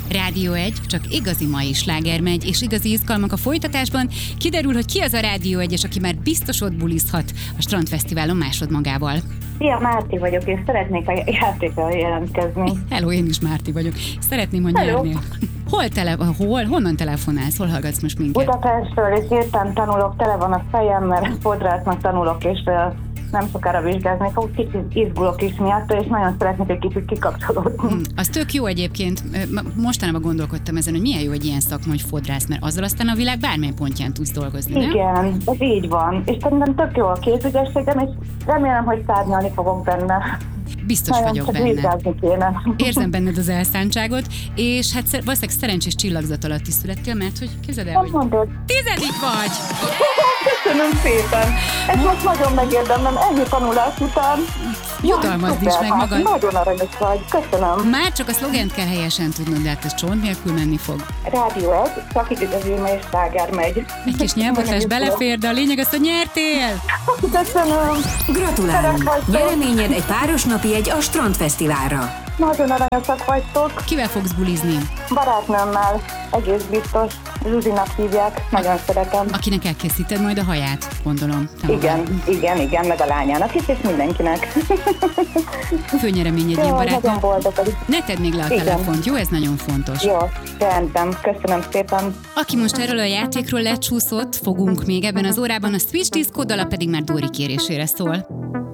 Rádió 1, csak igazi mai sláger megy, és igazi izgalmak a folytatásban. Kiderül, hogy ki az a Rádió 1-es, aki már biztos ott bulizhat a Strandfesztiválon másodmagával. Szia, Márti vagyok, és szeretnék a játékra jelentkezni. Hello, én is Márti vagyok. Szeretném, hogy nyernél. Honnan telefonálsz? Hol hallgatsz most minket? Budapestről, és értem tanulok, tele van a fejem, mert fodrásznak tanulok, és nem sokára vizsgázni fogok, kicsit izgulok is miatt, és nagyon szeretnék egy kicsit kikapcsolódni. Az tök jó egyébként. Mostanában gondolkodtam ezen, hogy milyen jó egy ilyen szakma, hogy fodrász, mert azzal aztán a világ bármely pontján tudsz dolgozni, nem? Igen, ez így van. És szerintem tök jó a kézügyességem, és remélem, hogy szárnyalni fogok benne. Biztos vagyok benne. Kéne. Érzem benned az elszántságot, és hát valószínűleg szerencsés csillagzat alatt is születtél, mert hogy képzeld el, hogy mondod? 10. vagy! Köszönöm szépen! Ez most nagyon megérdemlem, ennyi tanulás után. Jutalmazd is meg magad. Nagyon aranyos vagy, köszönöm. Már csak a szlogent kell helyesen tudnod, de hát ez csont nélkül menni fog. Rádió 1, csak itt az űrme és sláger megy. Egy kis nyelvbotlás belefér, de a lényeg az, hogy nyertél! Köszönöm! Gratulálunk! Nyereményed egy páros napi egy a Strandfesztiválra. Nagyon aranyosak vagytok. Kivel fogsz bulizni? Barátnőmmel, egész biztos. Zsuzsinak hívják, nagyon szeretem. Akinek elkészíted majd a haját, gondolom. Igen, meg a lányának is, és mindenkinek. Főnyereményed ilyen barátnő. Nagyon boldog vagyok. Ne tedd még le a telefont, jó? Ez nagyon fontos. Jó, rendben, köszönöm szépen. Aki most erről a játékról lecsúszott, fogunk még ebben az órában, a Switch Disco dala pedig már Dóri kérésére szól.